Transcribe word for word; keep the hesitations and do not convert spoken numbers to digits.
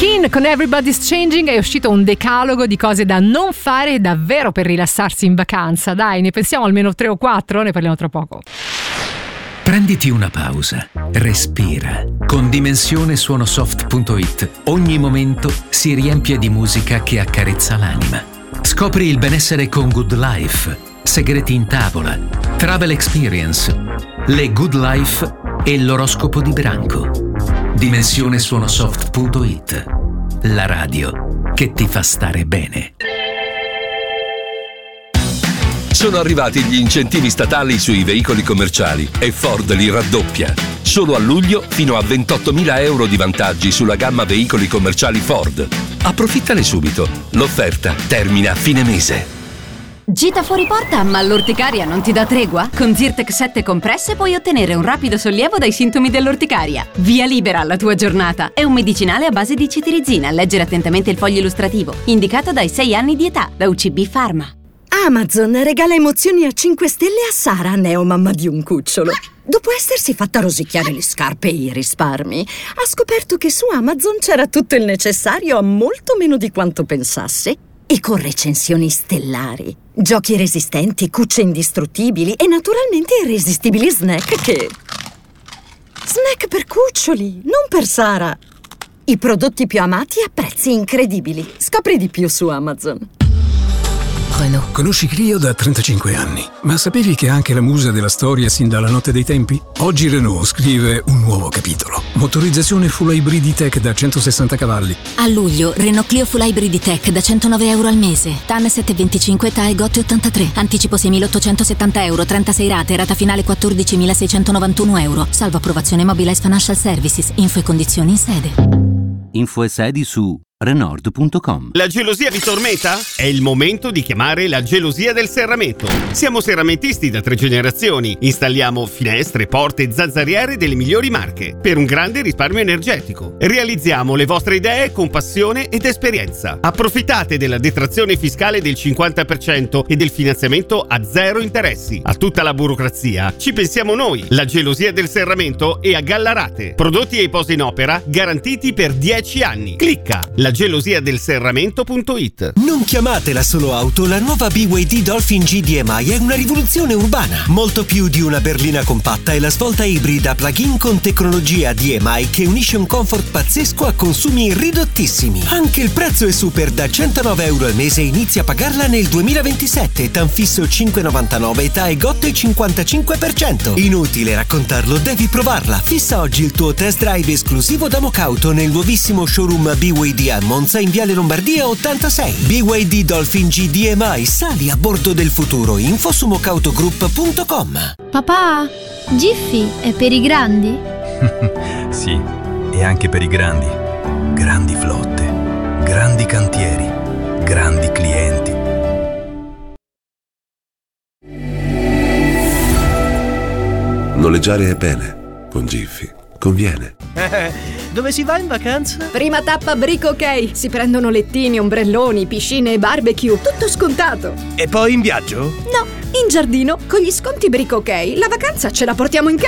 Dean con Everybody's Changing. È uscito un decalogo di cose da non fare davvero per rilassarsi in vacanza. Dai, ne pensiamo almeno tre o quattro, ne parliamo tra poco. Prenditi una pausa, respira. Con Dimensione Suonosoft punto it ogni momento si riempie di musica che accarezza l'anima. Scopri il benessere con Good Life, segreti in tavola, travel experience, le Good Life e l'oroscopo di branco. Dimensione Suonosoft punto it, la radio che ti fa stare bene. Sono arrivati gli incentivi statali sui veicoli commerciali e Ford li raddoppia. Solo a luglio fino a ventottomila euro di vantaggi sulla gamma veicoli commerciali Ford. Approfittane subito. L'offerta termina a fine mese. Gita fuori porta ma l'orticaria non ti dà tregua? Con Zyrtec sette compresse puoi ottenere un rapido sollievo dai sintomi dell'orticaria. Via libera alla tua giornata. È un medicinale a base di cetirizina. Leggere attentamente il foglio illustrativo. Indicato dai sei anni di età da U C B Pharma. Amazon regala emozioni a cinque stelle a Sara, neomamma di un cucciolo. Dopo essersi fatta rosicchiare le scarpe e i risparmi, ha scoperto che su Amazon c'era tutto il necessario a molto meno di quanto pensasse. E con recensioni stellari, giochi resistenti, cucce indistruttibili e naturalmente irresistibili snack che... Snack per cuccioli, non per Sara. I prodotti più amati a prezzi incredibili. Scopri di più su Amazon. Renault. Conosci Clio da trentacinque anni, ma sapevi che è anche la musa della storia sin dalla notte dei tempi? Oggi Renault scrive un nuovo capitolo. Motorizzazione full hybrid E-Tech da centosessanta cavalli. A luglio, Renault Clio full hybrid E-Tech da centonove euro al mese. T A N sette virgola venticinque, T A E Gotti ottantatré. Anticipo seimilaottocentosettanta euro, trentasei rate, rata finale quattordicimilaseicentonovantuno euro. Salvo approvazione Mobilize Financial Services. Info e condizioni in sede. Info e sedi su Renault punto com. La gelosia vi tormenta? È il momento di chiamare la gelosia del serramento. Siamo serramentisti da tre generazioni. Installiamo finestre, porte e zanzariere delle migliori marche per un grande risparmio energetico. Realizziamo le vostre idee con passione ed esperienza. Approfittate della detrazione fiscale del cinquanta per cento e del finanziamento a zero interessi. A tutta la burocrazia ci pensiamo noi. La gelosia del serramento è a Gallarate. Prodotti e posa in opera garantiti per dieci anni. Clicca la gelosia del serramento punto it. Non chiamatela solo auto, la nuova B Y D Dolphin G D M I è una rivoluzione urbana. Molto più di una berlina compatta, è la svolta ibrida plug-in con tecnologia D M I che unisce un comfort pazzesco a consumi ridottissimi. Anche il prezzo è super, da centonove euro al mese inizia a pagarla nel duemilaventisette, T A N fisso cinque virgola novantanove, età e Gotti cinquantacinque per cento. Inutile raccontarlo, devi provarla. Fissa oggi il tuo test drive esclusivo da Mocauto nel nuovissimo showroom B Y D a Monza in Viale Lombardia ottantasei. B Y D Dolphin G D M I, sali a bordo del futuro. Info su mocautogroup punto com. Papà, Jiffy è per i grandi? Sì, e anche per i grandi. Grandi flotte, grandi cantieri, grandi clienti. Noleggiare è bene, con Jiffy conviene. Dove si va in vacanza? Prima tappa Brico Ok. Si prendono lettini, ombrelloni, piscine e barbecue. Tutto scontato. E poi in viaggio? No, in giardino. Con gli sconti Brico Ok la vacanza ce la portiamo in casa.